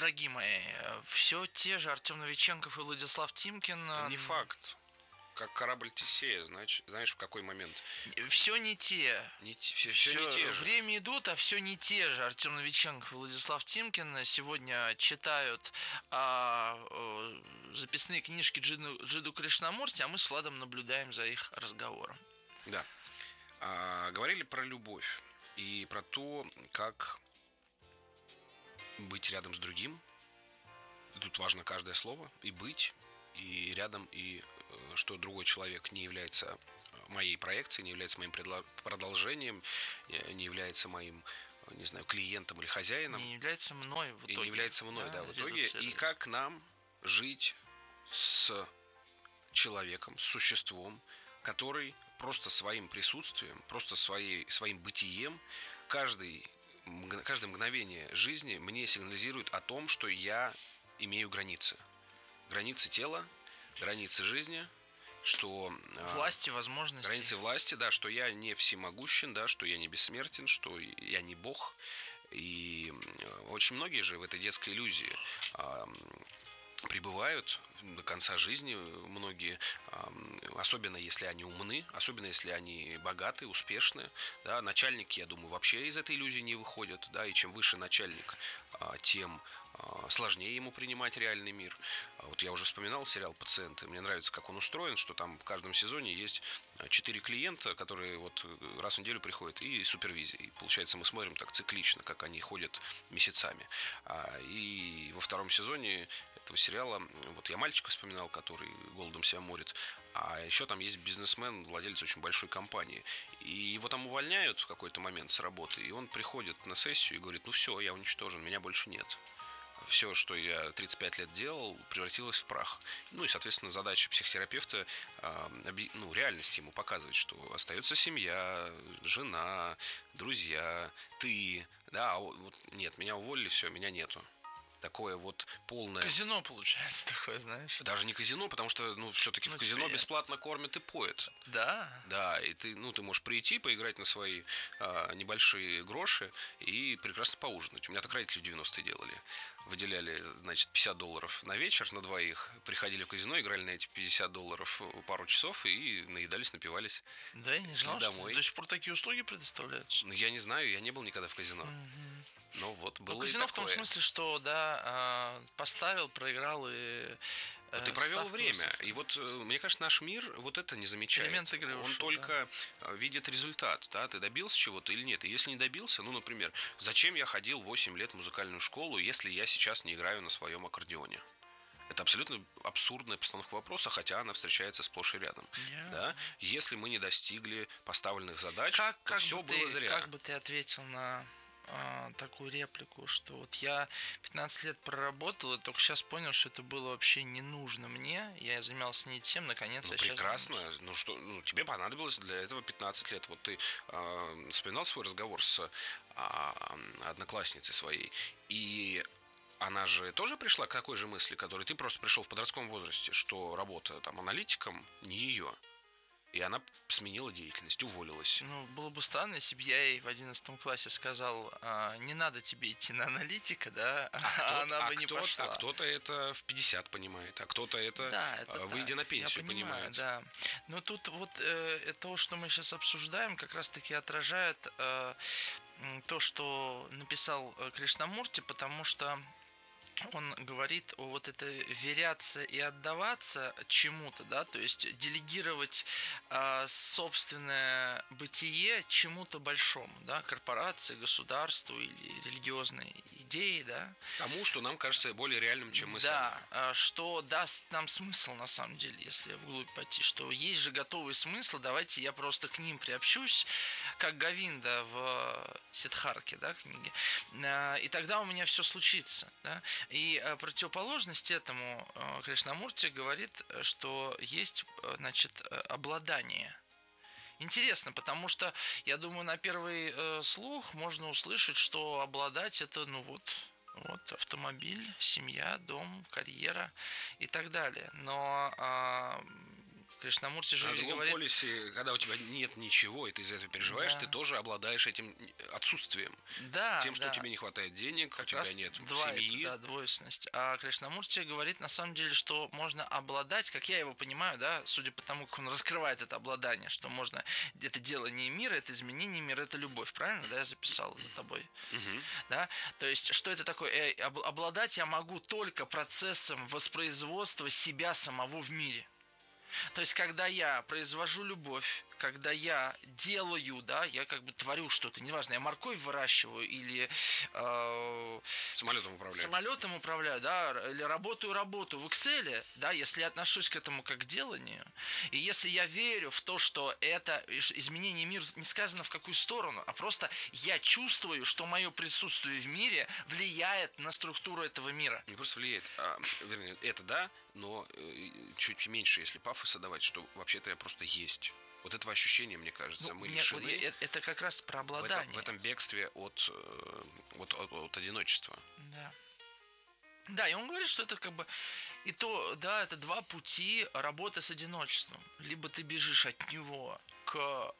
дорогие мои, все те же Артем Новиченков и Владислав Тимкин. Не факт. Как корабль Тесея, знаешь, в какой момент? Все не те. Все не те же. Время идут, а все не те же. Артем Новиченков и Владислав Тимкин сегодня читают записные книжки Джиду Кришнамурти, а мы с Владом наблюдаем за их разговором. Да. Говорили про любовь и про то, как быть рядом с другим. Тут важно каждое слово. И быть, и рядом, и что другой человек не является моей проекцией, не является моим продолжением, не является моим, не знаю, клиентом или хозяином. Не является мной в итоге. И не является мной, да, в итоге. И редуцировать. как нам жить с человеком, с существом, который просто своим присутствием, просто своим бытием, каждое мгновение жизни мне сигнализирует о том, что я имею границы. Границы тела, границы жизни, что... Власти, возможности. Границы власти, да, что я не всемогущен, да, что я не бессмертен, что я не бог. И очень многие же в этой детской иллюзии пребывают до конца жизни, многие, особенно если они умны, особенно если они богаты, успешны, да, начальники, я думаю, вообще из этой иллюзии не выходят, да, и чем выше начальник, тем сложнее ему принимать реальный мир. Вот я уже вспоминал сериал «Пациенты», мне нравится, как он устроен, что там в каждом сезоне есть 4 клиента, которые вот раз в неделю приходят, и супервизия. И получается, мы смотрим так циклично, как они ходят месяцами. И во втором сезоне этого сериала, вот я мальчика вспоминал, который голодом себя морит, а еще там есть бизнесмен, владелец очень большой компании. И его там увольняют в какой-то момент с работы, и он приходит на сессию и говорит: ну все, я уничтожен, меня больше нет. Все, что я 35 лет делал, превратилось в прах. Ну и, соответственно, задача психотерапевта, реальность ему показывать, что остается семья, жена, друзья, ты, да, а вот нет, меня уволили, все, меня нету. Такое вот полное... Казино получается такое, знаешь. Даже не казино, потому что, все-таки в казино бесплатно кормят и поят. Да. Да, и ты можешь прийти, поиграть на свои небольшие гроши и прекрасно поужинать. У меня так родители в 90-е делали. Выделяли, значит, $50 на вечер на двоих, приходили в казино, играли на эти $50 пару часов и наедались, напивались. Да, я не знал, домой. Что до сих пор такие услуги предоставляются. Я не знаю, я не был никогда в казино. Но вот было и казино такое. В том смысле, что, да, поставил, проиграл и... Ты провел время. И вот, мне кажется, наш мир вот это не замечает. Элемент игры Он ушел, только видит результат, да, ты добился чего-то или нет. И если не добился, например, зачем я ходил 8 лет в музыкальную школу, если я сейчас не играю на своем аккордеоне? Это абсолютно абсурдная постановка вопроса, хотя она встречается сплошь и рядом. Да? Если мы не достигли поставленных задач, то все было зря. Как бы ты ответил на такую реплику, что вот я 15 лет проработал и только сейчас понял, что это было вообще не нужно мне, я занимался не тем, наконец я прекрасно. сейчас... Тебе понадобилось для этого 15 лет. Вот ты вспоминал свой разговор с одноклассницей своей, и она же тоже пришла к такой же мысли, которой ты просто пришел в подростковом возрасте, что работа там аналитиком не ее. И она сменила деятельность, уволилась. Было бы странно, если бы я ей в 11 классе сказал: не надо тебе идти на аналитика, да, она бы не пошла. А кто-то это в 50 понимает, а кто-то это, выйдя на пенсию, понимает. Да. Но тут вот то, что мы сейчас обсуждаем, как раз-таки отражает то, что написал Кришнамурти, потому что он говорит о вот этой веряться и отдаваться чему-то, да, то есть делегировать собственное бытие чему-то большому, да, корпорации, государству или религиозной идее, да. Тому, что нам кажется более реальным, чем мы сами. Да, что даст нам смысл на самом деле, если вглубь пойти, что есть же готовый смысл, давайте я просто к ним приобщусь, как Говинда в Сиддхартхе, да, книге, и тогда у меня все случится, да. И противоположность этому Кришнамурти говорит, что есть, значит, обладание. Интересно, потому что, я думаю, на первый слух можно услышать, что обладать это, вот автомобиль, семья, дом, карьера и так далее. Но Кришнамурти же На ведь другом говорит... полюсе, когда у тебя нет ничего, и ты из-за этого переживаешь, ты тоже обладаешь этим отсутствием. Да, Тем, что тебе не хватает денег, как у тебя нет семьи. Да, двойственность. А Кришнамурти говорит, на самом деле, что можно обладать, как я его понимаю, да, судя по тому, как он раскрывает это обладание, что можно... Это делание мира, это изменение мира, это любовь. Правильно, да, я записал за тобой? Да? То есть, что это такое? Обладать я могу только процессом воспроизводства себя самого в мире. То есть, когда я произвожу любовь, когда я делаю, да, я как бы творю что-то, неважно, я морковь выращиваю или самолетом управляю, да, или работаю в Excel, да, если я отношусь к этому как к деланию, и если я верю в то, что это изменение мира не сказано в какую сторону, а просто я чувствую, что мое присутствие в мире влияет на структуру этого мира. Не просто влияет, вернее, это да, но чуть меньше, если пафоса давать, что вообще-то я просто есть. Вот этого ощущения, мне кажется, мы лишены. Это как раз про обладание. В этом бегстве от одиночества. Да. Да, и он говорит, что это как бы... И то, да, это два пути работы с одиночеством. Либо ты бежишь от него к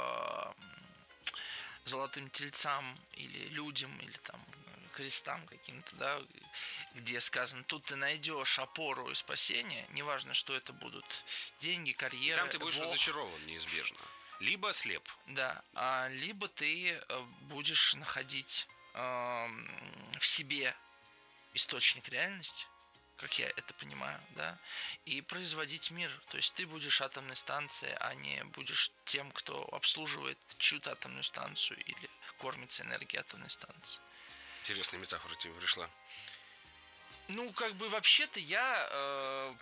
золотым тельцам или людям, или там крестам каким-то, да, где сказано, тут ты найдешь опору и спасение, неважно, что это будут деньги, карьера, и там ты будешь разочарован неизбежно. Либо слеп. Да, либо ты будешь находить в себе источник реальности, как я это понимаю, да, и производить мир. То есть ты будешь атомной станцией, а не будешь тем, кто обслуживает чью-то атомную станцию или кормится энергией атомной станции. Интересная метафора тебе пришла. Ну, как бы вообще-то я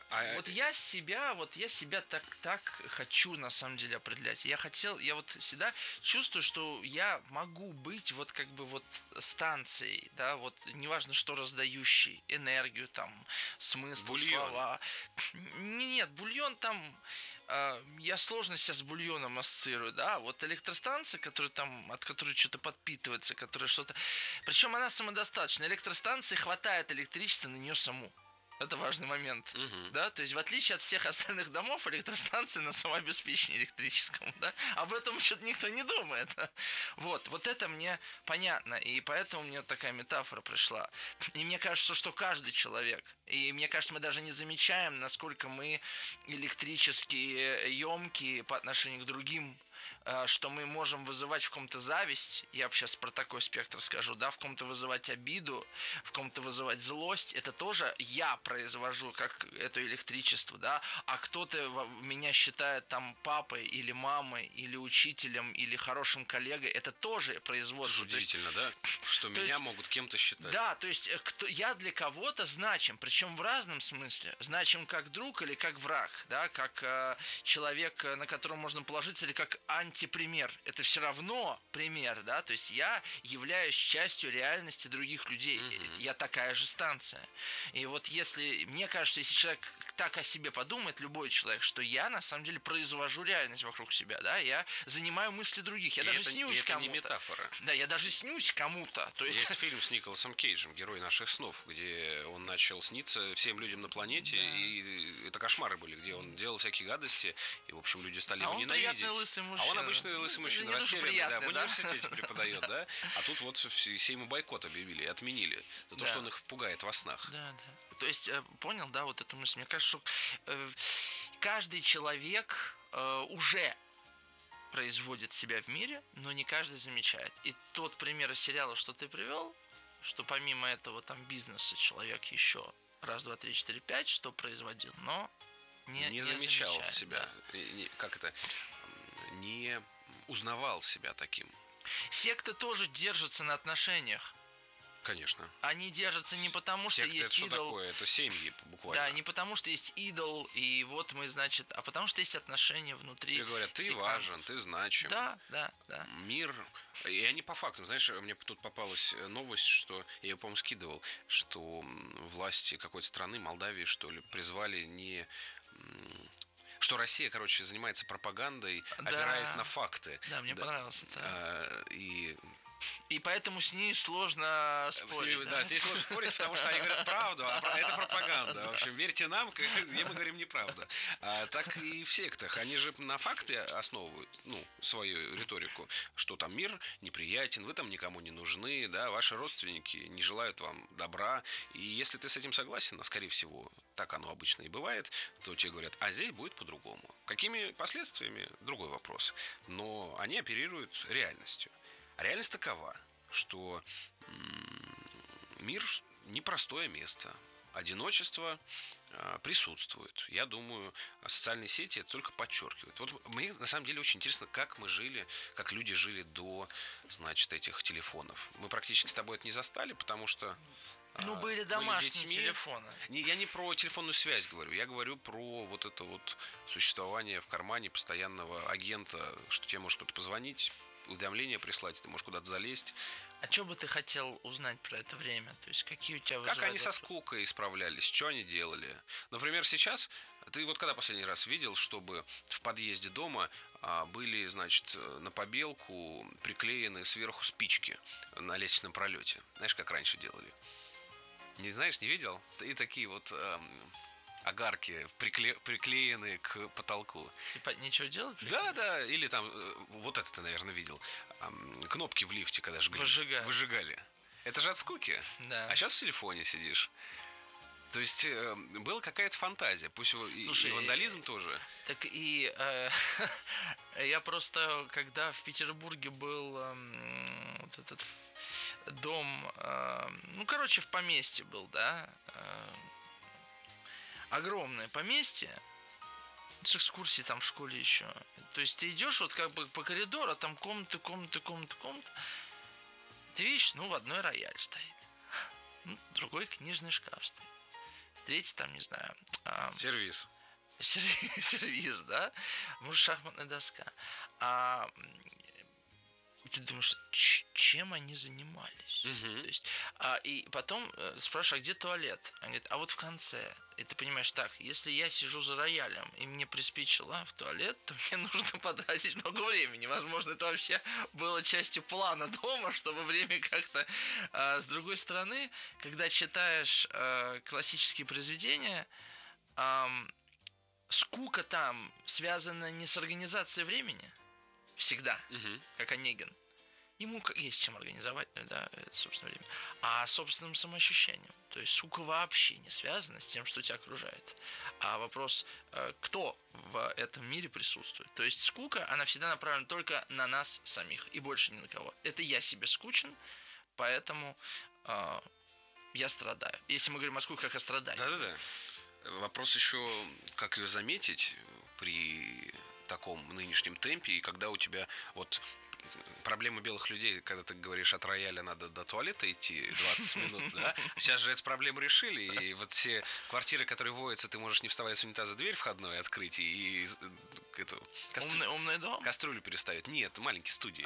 себя так хочу на самом деле определять. Я вот всегда чувствую, что я могу быть вот как бы вот станцией, да, вот неважно что раздающий энергию, там, смысл, слова. Нет, бульон там... Я сложно себя с бульоном ассоциирую, да, вот электростанция, которая там, от которой что-то подпитывается, которая что-то... Причем она самодостаточна. Электростанции хватает электричества на нее саму. Это важный момент, да, то есть в отличие от всех остальных домов, электростанции на самообеспечении электрическом, да, об этом что-то никто не думает, вот это мне понятно, и поэтому мне такая метафора пришла, и мне кажется, что каждый человек, и мне кажется, мы даже не замечаем, насколько мы электрически емкие по отношению к другим, что мы можем вызывать в ком-то зависть, я сейчас про такой спектр скажу, да, в ком-то вызывать обиду, в ком-то вызывать злость, это тоже я произвожу, как это электричество, да, а кто-то меня считает там папой или мамой, или учителем, или хорошим коллегой, это тоже производство. Удивительно, да, что меня могут кем-то считать. Да, то есть я для кого-то значим, причем в разном смысле, значим как друг или как враг, да, как человек, на которого можно положиться, или как антипример. Это все равно пример, да, то есть я являюсь частью реальности других людей. Я такая же станция. И вот если, мне кажется, если человек так о себе подумает, любой человек, что я на самом деле произвожу реальность вокруг себя, да, я занимаю мысли других, я даже снюсь кому-то. Это не метафора. Да, я даже снюсь кому-то. То есть фильм с Николасом Кейджем «Герой наших снов», где он начал сниться всем людям на планете, и это кошмары были, где он делал всякие гадости, и, в общем, люди стали его ненавидеть. А он обычный лысый мужчина, растерянный, да, в университете преподает, да, а тут вот все ему бойкот объявили и отменили за то, что он их пугает во снах. Да. То есть, понял, да, вот эту мысль. Мне кажется, что каждый человек уже производит себя в мире, но не каждый замечает. И тот пример из сериала, что ты привел, что помимо этого там бизнеса человек еще раз, два, три, четыре, пять, что производил, но не замечал замечает, себя, да. Не узнавал себя таким. Секты тоже держатся на отношениях. Конечно. Они держатся не потому, что есть это идол. Что такое? Это семьи буквально. Да, не потому, что есть идол, и вот мы, значит, а потому, что есть отношения внутри. И говорят, ты сектантов. важен, ты значим. Да. Мир. И они по фактам. Знаешь, мне тут попалась новость, что я ее, по-моему, скидывал, что власти какой-то страны, Молдавии, что ли, призвали не... Что Россия, занимается пропагандой, опираясь на факты. Да, мне понравилось это. И И поэтому с ней сложно спорить. Да, с ней сложно спорить, потому что они говорят правду, а это пропаганда. В общем, верьте нам, где мы говорим неправду. Так и в сектах. Они же на факте основывают, свою риторику, что там мир неприятен, вы там никому не нужны, да, ваши родственники не желают вам добра. И если ты с этим согласен, а скорее всего, так оно обычно и бывает, то тебе говорят, а здесь будет по-другому. Какими последствиями? Другой вопрос. Но они оперируют реальностью. А реальность такова, что мир непростое место. Одиночество присутствует. Я думаю, социальные сети это только подчеркивают. Вот мне на самом деле очень интересно, как мы жили, как люди жили до, значит, этих телефонов. Мы практически с тобой это не застали, потому что были домашние телефоны. Я не про телефонную связь говорю, я говорю про вот это вот существование в кармане постоянного агента, что тебе может кто-то позвонить, уведомления прислать, ты можешь куда-то залезть. А что бы ты хотел узнать про это время? То есть какие у тебя вызывают... Как они со скукой справлялись, что они делали? Например, сейчас, ты вот когда последний раз видел, чтобы в подъезде дома были, значит, на побелку приклеены сверху спички на лестничном пролете? Знаешь, как раньше делали? Не знаешь, не видел? И такие вот огарки приклеены к потолку. Типа нечего делать? Да, или там, вот это ты, наверное, видел. Кнопки в лифте, когда жгли. Выжигали. Это же от скуки. Да. А сейчас в телефоне сидишь. То есть была какая-то фантазия. Пусть и вандализм тоже. Так и я просто, когда в Петербурге был вот этот дом, в поместье был, да, огромное поместье, с экскурсией там в школе еще. То есть ты идешь вот как бы по коридору, а там комнаты. Ты видишь, в одной рояль стоит, другой книжный шкаф стоит, третий там, не знаю... Сервиз, да? Может, шахматная доска. Ты думаешь, чем они занимались? Угу. То есть, и потом спрашиваю, а где туалет? Они говорят, а вот в конце. И ты понимаешь, так, если я сижу за роялем, и мне приспичило в туалет, то мне нужно потратить много времени. Возможно, это вообще было частью плана дома, чтобы время как-то... С другой стороны, когда читаешь классические произведения, скука там связана не с организацией времени, всегда, как Онегин. Ему есть чем организовать, да, собственно, время. А собственным самоощущением. То есть скука вообще не связана с тем, что тебя окружает. А вопрос, кто в этом мире присутствует. То есть скука, она всегда направлена только на нас самих и больше ни на кого. Это я себе скучен, поэтому я страдаю. Если мы говорим о скуке как о страдании. Да. Вопрос еще, как ее заметить при таком нынешнем темпе, и когда у тебя вот проблема белых людей, когда ты говоришь, от рояля надо до туалета идти 20 минут, да? Сейчас же эту проблему решили, и вот все квартиры, которые вводятся, ты можешь, не вставая с унитаза, дверь входной открыть и эту умный дом? Кастрюлю переставить. Нет, маленькие студии.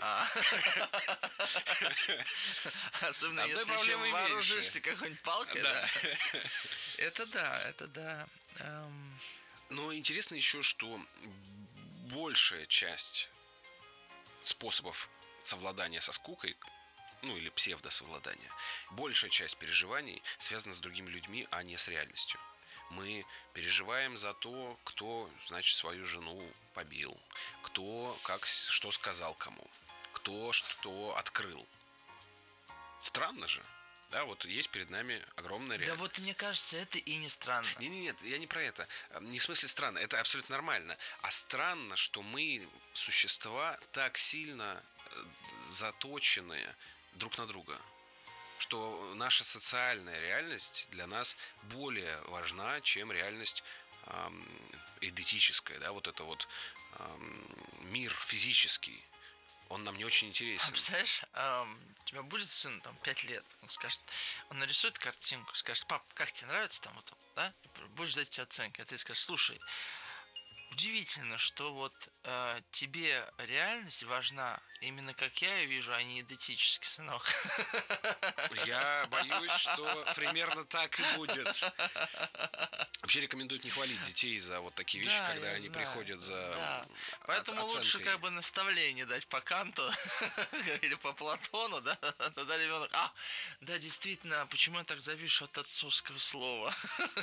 Особенно если еще вооружишься какой-нибудь палкой. Это да. Но интересно еще, что большая часть способов совладания со скукой, или псевдосовладания, большая часть переживаний связана с другими людьми, а не с реальностью. Мы переживаем за то, кто, значит, свою жену побил, кто что сказал кому, кто что открыл. Странно же. Да, вот есть перед нами огромная реальность. Да вот мне кажется, это и не странно. Нет, я не про это. Не в смысле странно, это абсолютно нормально. А странно, что мы, существа, так сильно заточены друг на друга. Что наша социальная реальность для нас более важна, чем реальность эдетическая. Да, вот это вот мир физический. Он нам не очень интересен. Представляешь, у тебя будет сын, 5 лет, он нарисует картинку, скажет, пап, как тебе нравится там, да? Будешь дать тебе оценки, а ты скажешь, слушай, Удивительно, что вот тебе реальность важна именно как я ее вижу, а не идентически, сынок. Я боюсь, что примерно так и будет. Вообще рекомендуют не хвалить детей за вот такие вещи, Да, когда я они знаю, приходят за да. Поэтому лучше оценкой. как бы наставление дать по Канту или по Платону, да, тогда ребенок, да, действительно, почему я так завишу от отцовского слова?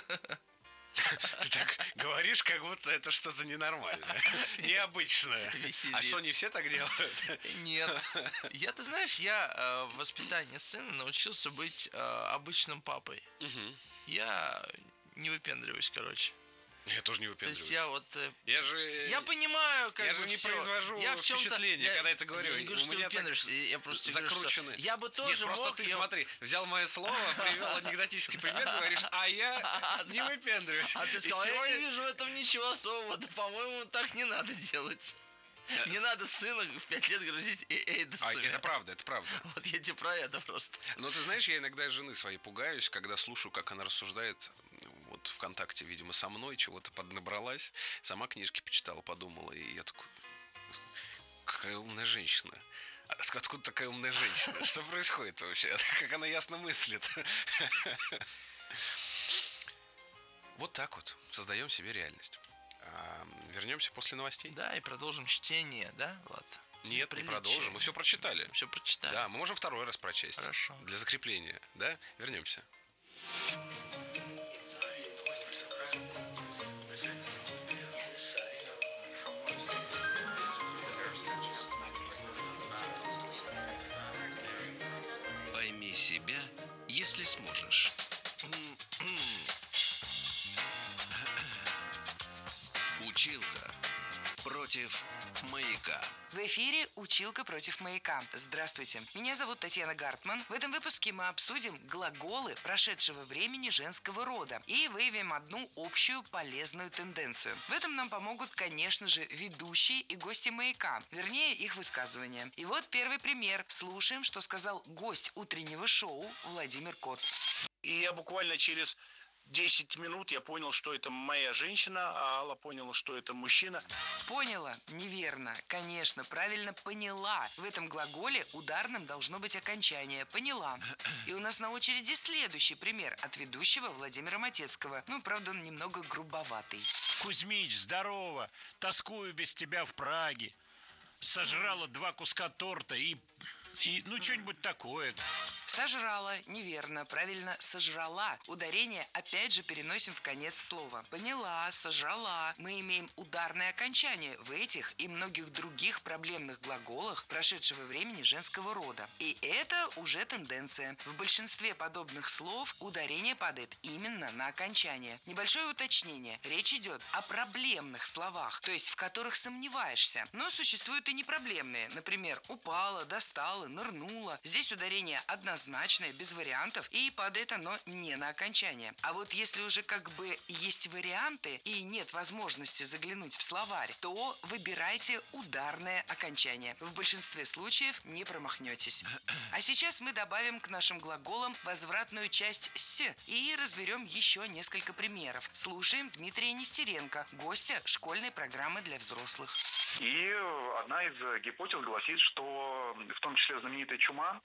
Ты так говоришь, как будто это что-то ненормальное, необычное. Веселит. А что, не все так делают? Нет. Ты знаешь, я в воспитании сына научился быть обычным папой. Я не выпендриваюсь, короче. Я тоже не То есть выпендриваюсь. я вот... Я понимаю, как я бы же не всё. произвожу Я в чём-то- впечатление, когда это говорю. Я не говорю, У что ты меня так выпендриваешься, я просто говорю, что закручены. я бы тоже Нет, просто мог... ты смотри, взял мое слово, привел анекдотический пример, говоришь, а я не выпендриваюсь. А ты И сказал, я сегодня- не вижу в этом ничего особого. Да, по-моему, так не надо делать. Не надо сына в 5 лет грузить, да сын. Это правда, это правда. Вот я тебе про это просто. Но ты знаешь, я иногда жены своей пугаюсь, когда слушаю, как она рассуждает вот ВКонтакте, видимо, со мной, чего-то поднабралась, сама книжки почитала, подумала, и я такой, какая умная женщина. Откуда такая умная женщина? Что происходит вообще? Как она ясно мыслит? Вот так вот создаем себе реальность. Вернемся после новостей? Да, и продолжим чтение, да, Влад? Нет, не продолжим. Мы все прочитали. Все прочитали. Да, мы можем второй раз прочесть. Хорошо. Для закрепления. Да? Вернемся. Пойми себя, если сможешь. Училка против маяка. В эфире «Училка против маяка». Здравствуйте, меня зовут Татьяна Гартман. В этом выпуске мы обсудим глаголы прошедшего времени женского рода и выявим одну общую полезную тенденцию. В этом нам помогут, конечно же, ведущие и гости маяка, вернее, их высказывания. И вот первый пример. Слушаем, что сказал гость утреннего шоу Владимир Кот. И я буквально через 10 минут я понял, что это моя женщина, а Алла поняла, что это мужчина. Поняла? Неверно. Конечно, правильно поняла. В этом глаголе ударным должно быть окончание. Поняла. И у нас на очереди следующий пример от ведущего Владимира Матецкого. Ну, правда, он немного грубоватый. Кузьмич, здорово. Тоскую без тебя в Праге. Сожрала 2 куска торта и ну, что-нибудь такое. Сожрала. Неверно. Правильно, сожрала. Ударение опять же переносим в конец слова. Поняла, сожрала. Мы имеем ударное окончание в этих и многих других проблемных глаголах прошедшего времени женского рода. И это уже тенденция. В большинстве подобных слов ударение падает именно на окончание. Небольшое уточнение. Речь идет о проблемных словах, то есть в которых сомневаешься. Но существуют и непроблемные. Например, упала, достала, нырнула. Здесь ударение однозначное, без вариантов, и падает оно не на окончание. А вот если уже как бы есть варианты и нет возможности заглянуть в словарь, то выбирайте ударное окончание. В большинстве случаев не промахнетесь. А сейчас мы добавим к нашим глаголам возвратную часть «с» и разберем еще несколько примеров. Слушаем Дмитрия Нестеренко, гостя школьной программы для взрослых. И одна из гипотез гласит, что в том числе знаменитая чума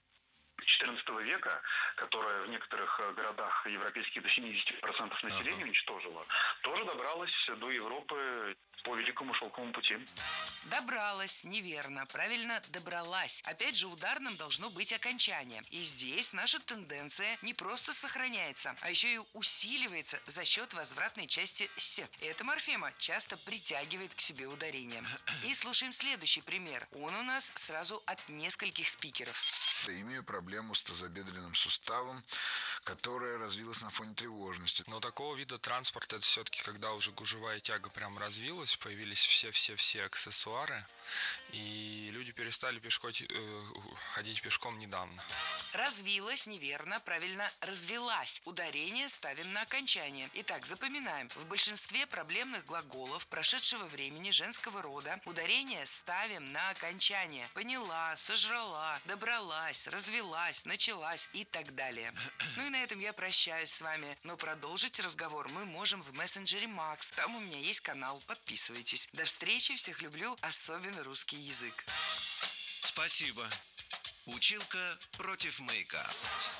XIV века, которая в некоторых городах европейских до 70% населения уничтожила, тоже добралась до Европы по Великому Шелковому пути. Добралась, неверно. Правильно, добралась. Опять же, ударным должно быть окончание. И здесь наша тенденция не просто сохраняется, а еще и усиливается за счет возвратной части «с». Эта морфема часто притягивает к себе ударение. И слушаем следующий пример. Он у нас сразу от нескольких спикеров. Имею проблему с тазобедренным суставом, которая развилась на фоне тревожности. Но такого вида транспорта это все-таки, когда уже гужевая тяга прям развилась, появились все аксессуары, и люди перестали ходить пешком недавно. Развилась, неверно, правильно, развелась. Ударение ставим на окончание. Итак, запоминаем. В большинстве проблемных глаголов прошедшего времени женского рода ударение ставим на окончание. Поняла, сожрала, добралась, развелась, началась и так далее. Ну и на этом я прощаюсь с вами, но продолжить разговор мы можем в мессенджере Макс. Там у меня есть канал, подписывайтесь. До встречи, всех люблю, особенно русский язык. Спасибо. Училка против маяка.